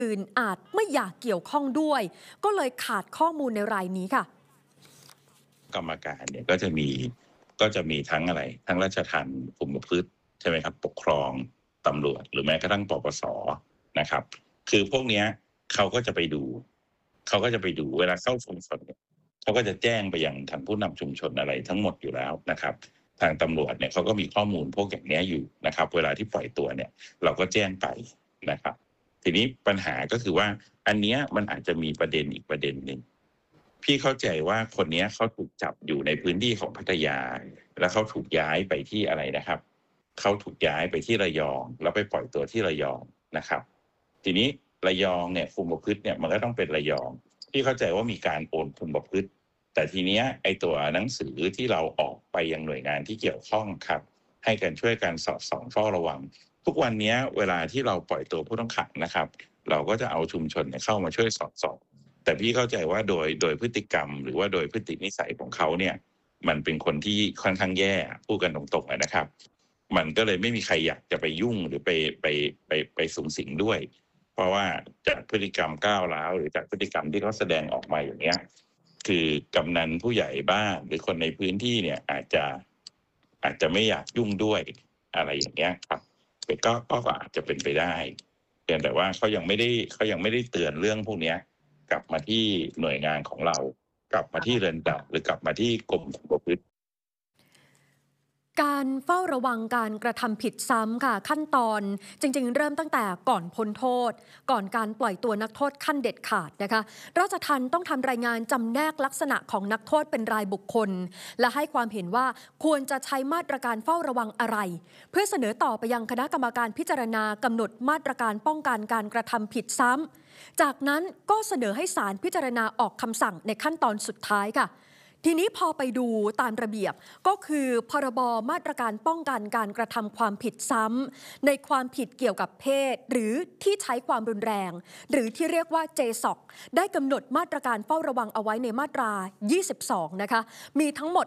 อื่นอาจไม่อยากเกี่ยวข้องด้วยก็เลยขาดข้อมูลในรายนี้ค่ะกรรมการเนี่ยก็จะมีทั้งอะไรทั้งราชทัณฑ์คุมประพฤติใช่ไหมครับปกครองตำรวจหรือแม้กระทั่งปปสนะครับคือพวกเนี้ยเขาก็จะไปดูเวลาเข้าชุมชนเขาก็จะแจ้งไปยังทางผู้นำชุมชนอะไรทั้งหมดอยู่แล้วนะครับทางตำรวจเนี่ยเขาก็มีข้อมูลพวกอย่างนี้อยู่นะครับเวลาที่ปล่อยตัวเนี่ยเราก็แจ้งไปนะครับทีนี้ปัญหาก็คือว่าอันเนี้ยมันอาจจะมีประเด็นอีกประเด็นหนึ่งพี่เข้าใจว่าคนนี้เขาถูกจับอยู่ในพื้นที่ของพัทยาแล้วเขาถูกย้ายไปที่อะไรนะครับเขาถูกย้ายไปที่ระยองแล้วไปปล่อยตัวที่ระยองนะครับทีนี้ระยองเนี่ยคุมประพฤติเนี่ยมันก็ต้องเป็นระยองพี่เข้าใจว่ามีการโอนคุมประพฤติแต่ทีเนี้ยไอตัวหนังสือที่เราออกไปยังหน่วยงานที่เกี่ยวข้องครับให้กันช่วยกันสอดส่องเฝ้าระวังทุกวันนี้เวลาที่เราปล่อยตัวผู้ต้องขังนะครับเราก็จะเอาชุมชนเข้ามาช่วยสอดส่องแต่พี่เข้าใจว่าโดยพฤติกรรมหรือว่าโดยพฤตินิสัยของเขาเนี่ยมันเป็นคนที่ค่อนข้างแย่พูดกันตรงๆนะครับมันก็เลยไม่มีใครอยากจะไปยุ่งหรือไปสุงสิงด้วยเพราะว่าจากพฤติกรรมก้าวร้าวหรือจากพฤติกรรมที่เขาแสดงออกมาอย่างเงี้ยคือกำนันผู้ใหญ่บ้านหรือคนในพื้นที่เนี่ยอาจจะไม่อยากยุ่งด้วยอะไรอย่างเงี้ยครับก็อาจจะเป็นไปได้แต่ว่าเขายังไม่ได้เตือนเรื่องพวกนี้กลับมาที่หน่วยงานของเรากลับมาที่เรือนจำหรือกลับมาที่กรมคุมประพฤติการเฝ้าระวังการกระทำผิดซ้ำค่ะขั้นตอนจริงๆเริ่มตั้งแต่ก่อนพ้นโทษก่อนการปล่อยตัวนักโทษขั้นเด็ดขาดนะคะราชทัณฑ์ต้องทำรายงานจำแนกลักษณะของนักโทษเป็นรายบุคคลและให้ความเห็นว่าควรจะใช้มาตรการเฝ้าระวังอะไรเพื่อเสนอต่อไปยังคณะกรรมการพิจารณากำหนดมาตรการป้องกันการกระทำผิดซ้ำจากนั้นก็เสนอให้ศาลพิจารณาออกคำสั่งในขั้นตอนสุดท้ายค่ะทีนี้พอไปดูตามระเบียบก็คือพรบมาตรการป้องกันการกระทำความผิดซ้ำในความผิดเกี่ยวกับเพศหรือที่ใช้ความรุนแรงหรือที่เรียกว่า JSOC ได้กำหนดมาตรการเฝ้าระวังเอาไว้ในมาตรา 22 นะคะมีทั้งหมด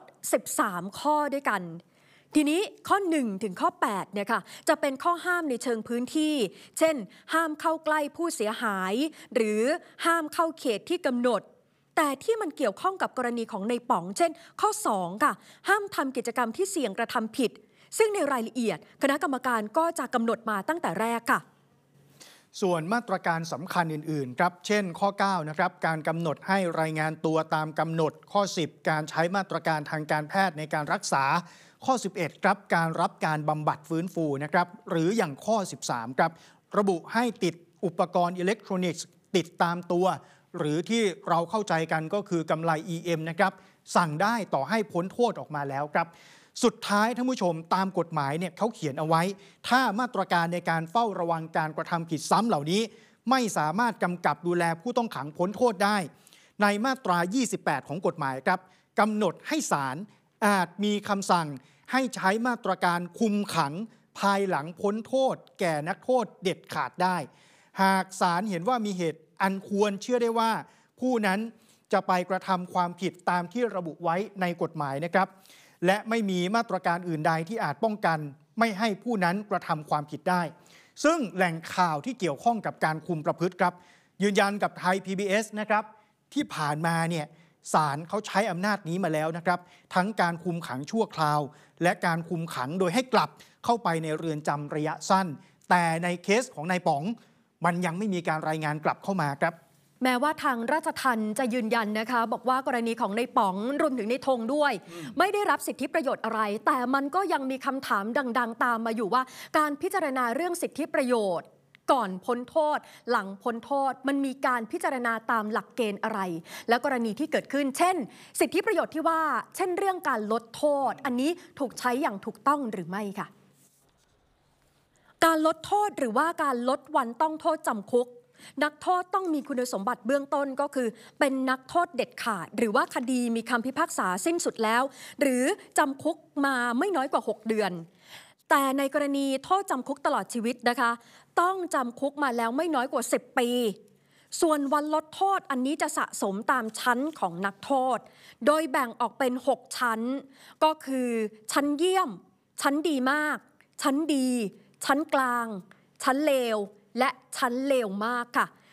13 ข้อด้วยกันทีนี้ข้อ 1 ถึงข้อ 8 เนี่ยค่ะจะเป็นข้อห้ามในเชิงพื้นที่เช่นห้ามเข้าใกล้ผู้เสียหายหรือห้ามเข้าเขตที่กำหนดแต่ที่มันเกี่ยวข้องกับกรณีของในป๋องเช่นข้อ 2 ค่ะห้ามทำกิจกรรมที่เสี่ยงกระทำผิดซึ่งในรายละเอียดคณะกรรมการก็จะกำหนดมาตั้งแต่แรกค่ะส่วนมาตรการสำคัญอื่นๆครับเช่นข้อ 9 นะครับการกำหนดให้รายงานตัวตามกำหนดข้อ 10 การใช้มาตรการทางการแพทย์ในการรักษาข้อ 11 ครับการรับการบำบัดฟื้นฟูนะครับหรืออย่างข้อ 13 ครับระบุให้ติดอุปกรณ์อิเล็กทรอนิกส์ติดตามตัวหรือที่เราเข้าใจกันก็คือกำไล EM นะครับสั่งได้ต่อให้พ้นโทษออกมาแล้วครับสุดท้ายท่านผู้ชมตามกฎหมายเนี่ยเขาเขียนเอาไว้ถ้ามาตรการในการเฝ้าระวังการกระทำผิดซ้ำเหล่านี้ไม่สามารถกำกับดูแลผู้ต้องขังพ้นโทษได้ในมาตรา 28 ของกฎหมายครับกำหนดให้ศาลอาจมีคำสั่งให้ใช้มาตรการคุมขังภายหลังพ้นโทษแก่นักโทษเด็ดขาดได้หากศาลเห็นว่ามีเหตุอันควรเชื่อได้ว่าผู้นั้นจะไปกระทำความผิดตามที่ระบุไว้ในกฎหมายนะครับและไม่มีมาตรการอื่นใดที่อาจป้องกันไม่ให้ผู้นั้นกระทำความผิดได้ซึ่งแหล่งข่าวที่เกี่ยวข้องกับการคุมประพฤติครับยืนยันกับไทย PBS นะครับที่ผ่านมาเนี่ยศาลเขาใช้อำนาจนี้มาแล้วนะครับทั้งการคุมขังชั่วคราวและการคุมขังโดยให้กลับเข้าไปในเรือนจำระยะสั้นแต่ในเคสของนายป๋องมันยังไม่มีการรายงานกลับเข้ามาครับแม้ว่าทางราชทัณฑ์จะยืนยันนะคะบอกว่ากรณีของในป๋องรวมถึงในธงด้วยไม่ได้รับสิทธิประโยชน์อะไรแต่มันก็ยังมีคำถามดังๆตามมาอยู่ว่าการพิจารณาเรื่องสิทธิประโยชน์ก่อนพ้นโทษหลังพ้นโทษมันมีการพิจารณาตามหลักเกณฑ์อะไรและกรณีที่เกิดขึ้นเช่นสิทธิประโยชน์ที่ว่าเช่นเรื่องการลดโทษอันนี้ถูกใช้อย่างถูกต้องหรือไม่ค่ะการลดโทษหรือว่าการลดวันต้องโทษจำคุกนักโทษต้องมีคุณสมบัติเบื้องต้นก็คือเป็นนักโทษเด็ดขาดหรือว่าคดีมีคำพิพากษาสิ้นสุดแล้วหรือจำคุกมาไม่น้อยกว่า6เดือนแต่ในกรณีโทษจำคุกตลอดชีวิตนะคะต้องจำคุกมาแล้วไม่น้อยกว่า10ปีส่วนวันลดโทษอันนี้จะสะสมตามชั้นของนักโทษโดยแบ่งออกเป็น6ชั้นก็คือชั้นเยี่ยมชั้นดีมากชั้นดีชั้นกลางชั้นเลวและชั้นเลวมากค่ะ